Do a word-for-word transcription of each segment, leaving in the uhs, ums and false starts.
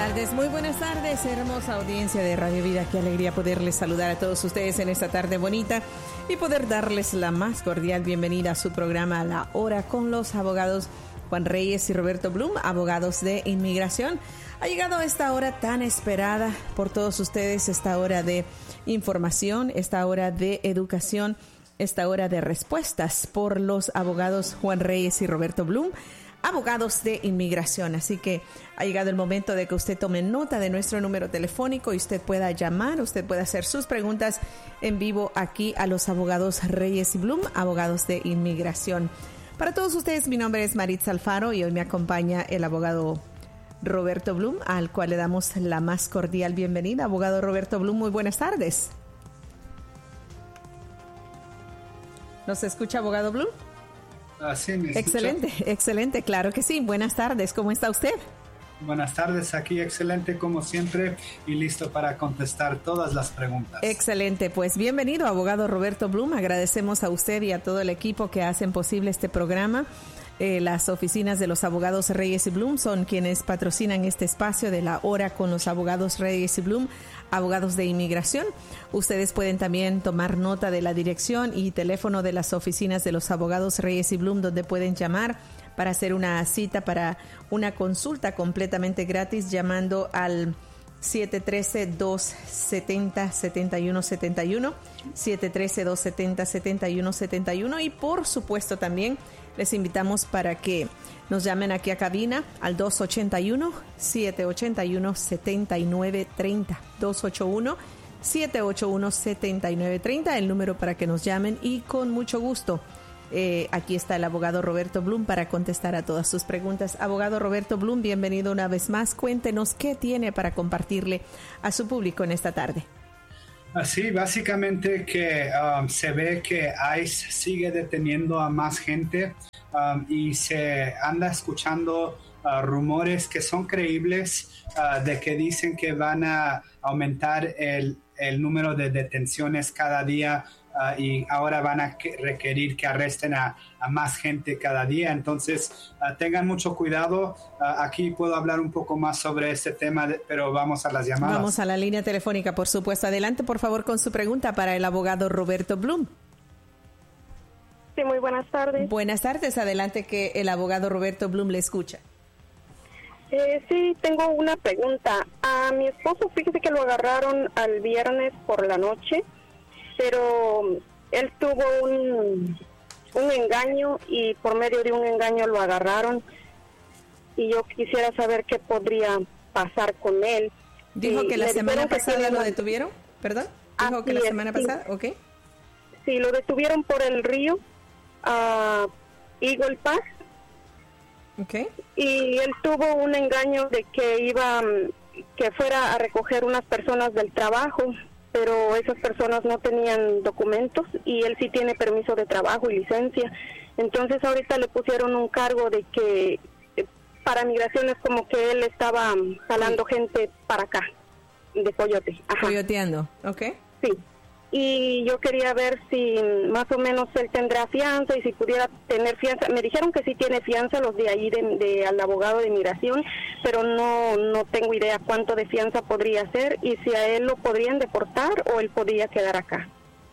tardes, muy buenas tardes, hermosa audiencia de Radio Vida. Qué alegría poderles saludar a todos ustedes en esta tarde bonita y poder darles la más cordial bienvenida a su programa La Hora con los abogados Juan Reyes y Roberto Blum, abogados de inmigración. Ha llegado esta hora tan esperada por todos ustedes, esta hora de información, esta hora de educación, esta hora de respuestas por los abogados Juan Reyes y Roberto Blum, abogados de inmigración. Así que ha llegado el momento de que usted tome nota de nuestro número telefónico y usted pueda llamar, usted pueda hacer sus preguntas en vivo aquí a los abogados Reyes y Blum, abogados de inmigración. Para todos ustedes, mi nombre es Maritza Alfaro y hoy me acompaña el abogado Roberto Blum, al cual le damos la más cordial bienvenida. Abogado Roberto Blum, muy buenas tardes. ¿Nos escucha, abogado Blum? Ah, sí, ¿me escucha? Excelente, excelente, claro que sí. Buenas tardes, ¿cómo está usted? Buenas tardes, aquí excelente como siempre y listo para contestar todas las preguntas. Excelente, pues bienvenido, abogado Roberto Blum. Agradecemos a usted y a todo el equipo que hacen posible este programa. Eh, las oficinas de los abogados Reyes y Blum son quienes patrocinan este espacio de La Hora con los abogados Reyes y Blum, abogados de inmigración. Ustedes pueden también tomar nota de la dirección y teléfono de las oficinas de los abogados Reyes y Blum, donde pueden llamar para hacer una cita para una consulta completamente gratis, llamando al siete uno tres, dos siete cero, siete uno siete uno, siete uno tres, dos siete cero, siete uno siete uno, y por supuesto también les invitamos para que nos llamen aquí a cabina al dos ocho uno, siete ocho uno, siete nueve tres cero, dos ocho uno, siete ocho uno, siete nueve tres cero, el número para que nos llamen, y con mucho gusto eh, aquí está el abogado Roberto Blum para contestar a todas sus preguntas. Abogado Roberto Blum, bienvenido una vez más. Cuéntenos qué tiene para compartirle a su público en esta tarde. Así, básicamente que um, se ve que ICE sigue deteniendo a más gente um, y se anda escuchando uh, rumores que son creíbles uh, de que dicen que van a aumentar el, el número de detenciones cada día. Uh, y ahora van a que requerir que arresten a, a más gente cada día. Entonces, uh, tengan mucho cuidado. Uh, aquí puedo hablar un poco más sobre este tema, de, pero vamos a las llamadas. Vamos a la línea telefónica, por supuesto. Adelante, por favor, con su pregunta para el abogado Roberto Blum. Sí, muy buenas tardes. Buenas tardes. Adelante, que el abogado Roberto Blum le escucha. Eh, sí, tengo una pregunta. A mi esposo, fíjese que lo agarraron al viernes por la noche, pero él tuvo un, un engaño y por medio de un engaño lo agarraron, y yo quisiera saber qué podría pasar con él. Dijo y que la semana pasada lo detuvieron, ¿perdón? Dijo Así que la es, semana sí. pasada, ok. Sí, lo detuvieron por el río uh, Eagle Pass. Okay. Y él tuvo un engaño de que iba, que fuera a recoger unas personas del trabajo, pero esas personas no tenían documentos y él sí tiene permiso de trabajo y licencia. Entonces ahorita le pusieron un cargo de que eh, para migraciones, como que él estaba jalando sí. gente para acá, de coyote. Ajá. Coyoteando, ok. Sí. Y yo quería ver si más o menos él tendrá fianza y si pudiera tener fianza. Me dijeron que sí tiene fianza los de ahí, de, de al abogado de inmigración, pero no no tengo idea cuánto de fianza podría ser y si a él lo podrían deportar o él podría quedar acá.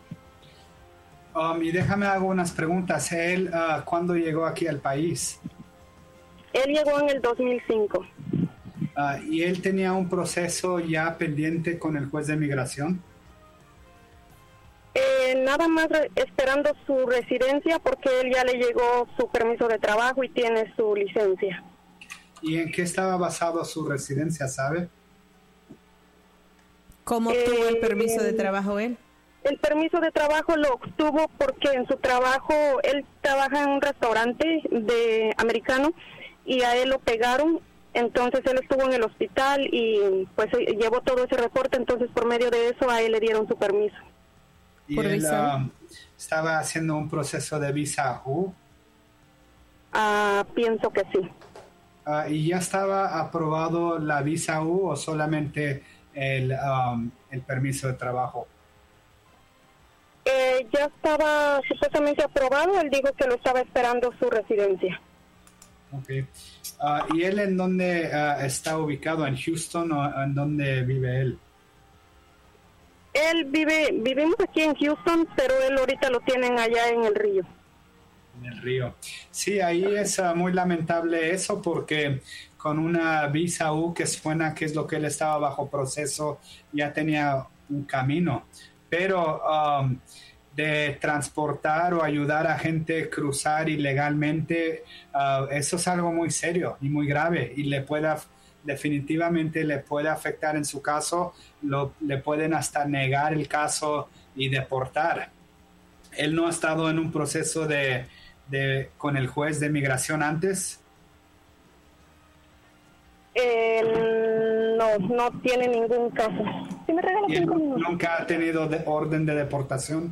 Um, y déjame hago unas preguntas. ¿Él uh, cuándo llegó aquí al país? Él llegó en el dos mil cinco. Uh, ¿Y él tenía un proceso ya pendiente con el juez de inmigración? Eh, nada más re- esperando su residencia, porque él ya le llegó su permiso de trabajo y tiene su licencia. ¿Y en qué estaba basado su residencia, sabe? ¿Cómo Eh, obtuvo el permiso de trabajo él? El permiso de trabajo lo obtuvo porque en su trabajo, él trabaja en un restaurante de americano y a él lo pegaron. Entonces él estuvo en el hospital y pues llevó todo ese reporte, entonces por medio de eso a él le dieron su permiso. ¿Y él um, estaba haciendo un proceso de visa U? Ah, pienso que sí. Uh, ¿Y ya estaba aprobado la visa U o solamente el, um, el permiso de trabajo? Eh, ya estaba supuestamente aprobado, él dijo que lo estaba esperando su residencia. Okay. Uh, ¿Y él en dónde uh, está ubicado? ¿En Houston o en dónde vive él? Él vive, vivimos aquí en Houston, pero él ahorita lo tienen allá en el Río. En el Río. Sí, ahí es uh, muy lamentable eso porque con una visa U que suena que es lo que él estaba bajo proceso, ya tenía un camino. Pero um, de transportar o ayudar a gente a cruzar ilegalmente, uh, eso es algo muy serio y muy grave y le puede, definitivamente le puede afectar en su caso, lo, le pueden hasta negar el caso y deportar. Él no ha estado en un proceso de, de con el juez de migración antes. Eh, no, no tiene ningún caso. ¿Sí me regalas cinco minutos? ¿Nunca ha tenido de orden de deportación?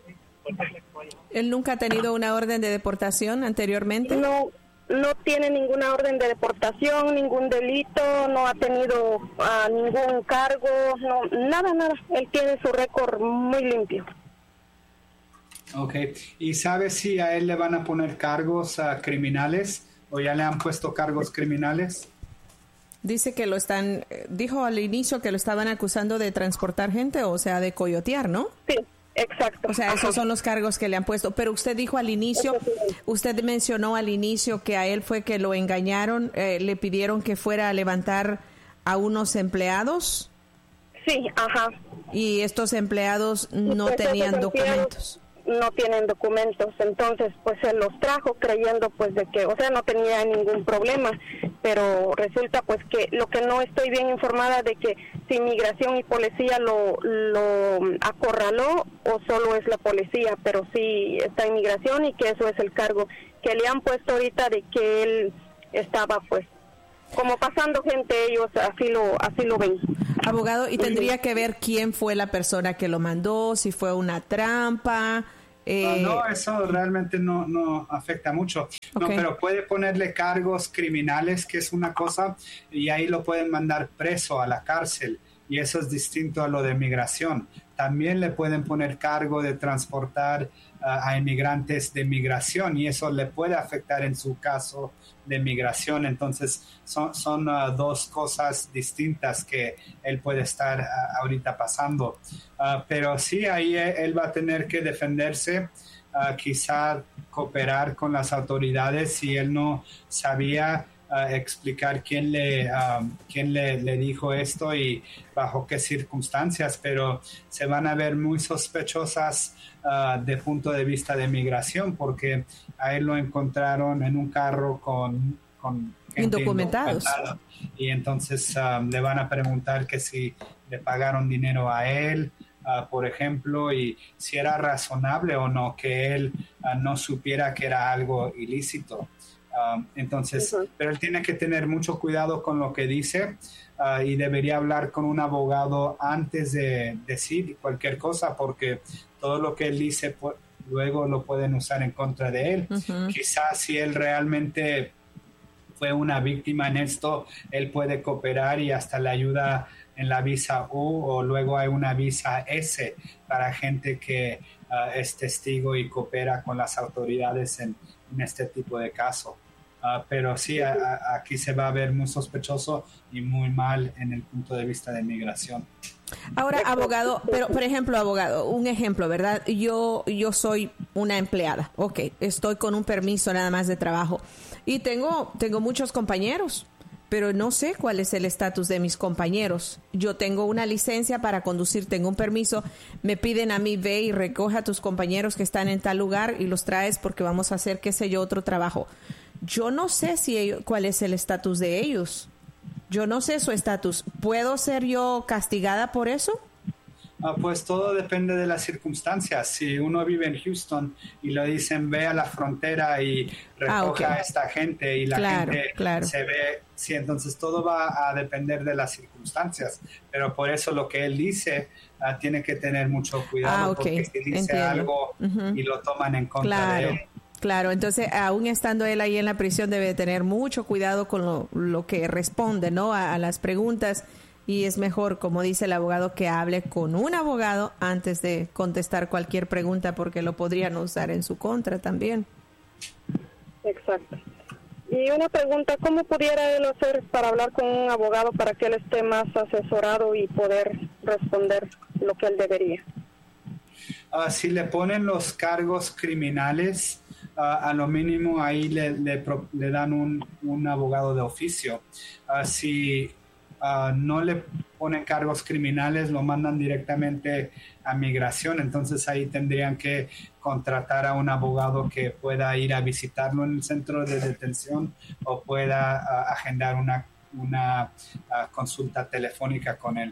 ¿Él nunca ha tenido una orden de deportación anteriormente? No, no tiene ninguna orden de deportación, ningún delito, no ha tenido uh, ningún cargo, no, nada, nada. Él tiene su récord muy limpio. Ok. ¿Y sabe si a él le van a poner cargos uh, criminales o ya le han puesto cargos criminales? Dice que lo están, dijo al inicio que lo estaban acusando de transportar gente, o sea, de coyotear, ¿no? Sí. Exacto. O sea, esos Ajá. son los cargos que le han puesto. Pero usted dijo al inicio, usted mencionó al inicio que a él fue que lo engañaron, eh, le pidieron que fuera a levantar a unos empleados. Sí, ajá. Y estos empleados no pues tenían documentos. No tienen documentos, entonces pues él los trajo creyendo pues de que, o sea, no tenía ningún problema, pero resulta pues que lo que no estoy bien informada de que si inmigración y policía lo, lo acorraló o solo es la policía, pero sí está inmigración y que eso es el cargo que le han puesto ahorita de que él estaba pues como pasando gente, ellos así lo así lo ven. Abogado, y tendría que ver quién fue la persona que lo mandó, si fue una trampa. Eh... No, no, eso realmente no, no afecta mucho. No, okay. Pero puede ponerle cargos criminales, que es una cosa, y ahí lo pueden mandar preso a la cárcel, y eso es distinto a lo de migración. También le pueden poner cargo de transportar uh, a inmigrantes de migración, y eso le puede afectar en su caso de migración. Entonces son, son uh, dos cosas distintas que él puede estar uh, ahorita pasando. Uh, pero sí, ahí él va a tener que defenderse, uh, quizá cooperar con las autoridades si él no sabía uh, explicar quién le, uh, quién le, le dijo esto y bajo qué circunstancias, pero se van a ver muy sospechosas uh, de punto de vista de migración, porque a él lo encontraron en un carro con, con gente indocumentados. Y entonces um, le van a preguntar que si le pagaron dinero a él, uh, por ejemplo, y si era razonable o no que él uh, no supiera que era algo ilícito. Um, entonces, uh-huh. Pero él tiene que tener mucho cuidado con lo que dice uh, y debería hablar con un abogado antes de decir cualquier cosa, porque todo lo que él dice pues, luego lo pueden usar en contra de él. Uh-huh. Quizás si él realmente fue una víctima en esto, él puede cooperar y hasta le ayuda en la visa U, o luego hay una visa S para gente que uh, es testigo y coopera con las autoridades en, en este tipo de caso. Uh, pero sí, a, a, aquí se va a ver muy sospechoso y muy mal en el punto de vista de migración. Ahora, abogado, pero por ejemplo, abogado, un ejemplo, ¿verdad? Yo yo soy una empleada, ok, estoy con un permiso nada más de trabajo y tengo tengo muchos compañeros, pero no sé cuál es el estatus de mis compañeros. Yo tengo una licencia para conducir, tengo un permiso, me piden a mí, ve y recoge a tus compañeros que están en tal lugar y los traes porque vamos a hacer, qué sé yo, otro trabajo. Yo no sé si ellos, cuál es el estatus de ellos. Yo no sé su estatus. ¿Puedo ser yo castigada por eso? Ah, pues todo depende de las circunstancias. Si uno vive en Houston y le dicen ve a la frontera y recoja ah, okay. a esta gente y la claro, gente claro. se ve, sí, entonces todo va a depender de las circunstancias. Pero por eso lo que él dice uh, tiene que tener mucho cuidado, ah, okay. porque si dice Entiendo. algo uh-huh. y lo toman en contra claro. de él. Claro, entonces aún estando él ahí en la prisión debe tener mucho cuidado con lo, lo que responde, ¿no? A, a las preguntas, y es mejor, como dice el abogado, que hable con un abogado antes de contestar cualquier pregunta porque lo podrían usar en su contra también. Exacto. Y una pregunta, ¿cómo pudiera él hacer para hablar con un abogado para que él esté más asesorado y poder responder lo que él debería? Uh, si le ponen los cargos criminales, uh, a lo mínimo ahí le, le, le dan un, un abogado de oficio. Uh, si uh, no le ponen cargos criminales, lo mandan directamente a migración, entonces ahí tendrían que contratar a un abogado que pueda ir a visitarlo en el centro de detención o pueda uh, agendar una, una uh, consulta telefónica con él.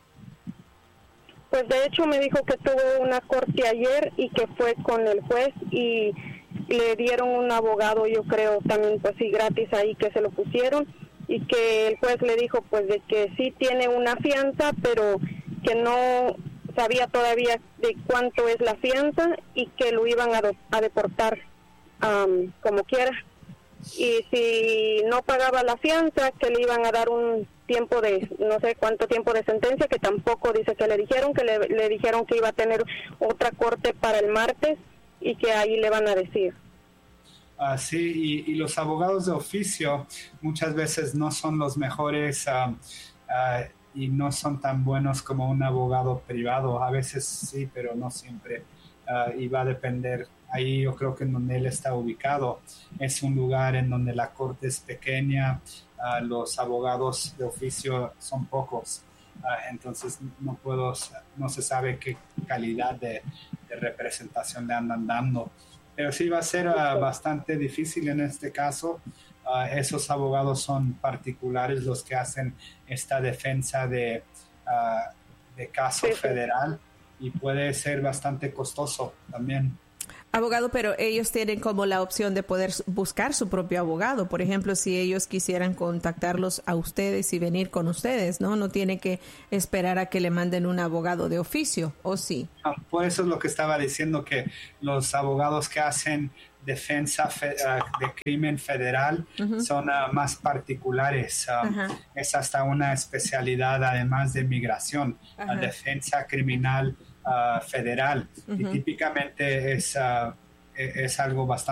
Pues de hecho me dijo que tuvo una corte ayer y que fue con el juez y le dieron un abogado, yo creo también pues sí gratis ahí que se lo pusieron, y que el juez le dijo pues de que sí tiene una fianza pero que no sabía todavía de cuánto es la fianza y que lo iban a, do- a deportar um, como quiera, y si no pagaba la fianza que le iban a dar un tiempo de no sé cuánto tiempo de sentencia, que tampoco dice que le dijeron que le, le dijeron que iba a tener otra corte para el martes y que ahí le van a decir. Uh, sí, y, y los abogados de oficio muchas veces no son los mejores uh, uh, y no son tan buenos como un abogado privado. A veces sí, pero no siempre. Uh, y va a depender. Ahí yo creo que en donde él está ubicado es un lugar en donde la corte es pequeña, uh, los abogados de oficio son pocos. Uh, entonces no puedo, no se sabe qué calidad de, de representación le andan dando. Pero sí va a ser uh, bastante difícil en este caso. Uh, esos abogados son particulares los que hacen esta defensa de, uh, de caso federal y puede ser bastante costoso también. Abogado, pero ellos tienen como la opción de poder buscar su propio abogado. Por ejemplo, si ellos quisieran contactarlos a ustedes y venir con ustedes, ¿no? No tiene que esperar a que le manden un abogado de oficio, ¿o sí? Ah, por eso es lo que estaba diciendo, que los abogados que hacen defensa fe, uh, de crimen federal uh-huh. son uh, más particulares. Um, uh-huh. Es hasta una especialidad, además de migración, uh-huh. la defensa criminal Uh, federal uh-huh. y típicamente es, uh, es algo bastante